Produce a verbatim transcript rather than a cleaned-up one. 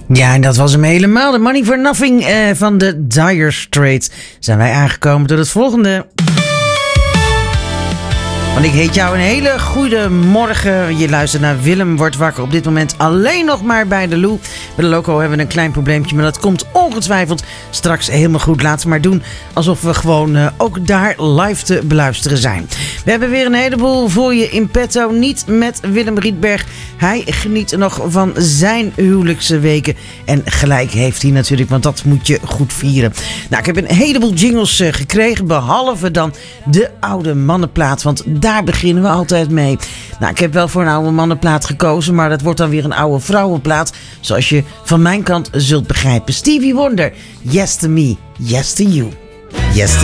Ja, en dat was hem helemaal. De Money for Nothing uh, van de Dire Straits. Zijn wij aangekomen tot het volgende. Want ik heet jou een hele goede morgen. Je luistert naar Willem wordt wakker. Op dit moment alleen nog maar bij de Lou. Bij de loco hebben we een klein probleempje. Maar dat komt ongetwijfeld straks helemaal goed. Laten we maar doen alsof we gewoon uh, ook daar live te beluisteren zijn. We hebben weer een heleboel voor je in petto. Niet met Willem Rietberg. Hij geniet nog van zijn huwelijkse weken. En gelijk heeft hij natuurlijk. Want dat moet je goed vieren. Nou, ik heb een heleboel jingles uh, gekregen. Behalve dan de oude mannenplaat. Want daar beginnen we altijd mee. Nou, ik heb wel voor een oude mannenplaat gekozen, maar dat wordt dan weer een oude vrouwenplaat. Zoals je van mijn kant zult begrijpen. Stevie Wonder, Yes to Me, Yes to You. Yes to